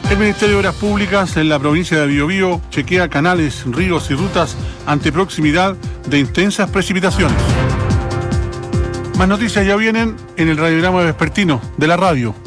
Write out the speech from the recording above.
El Ministerio de Obras Públicas en la provincia de Biobío chequea canales, ríos y rutas ante proximidad de intensas precipitaciones. Más noticias ya vienen en el radiograma vespertino de la radio.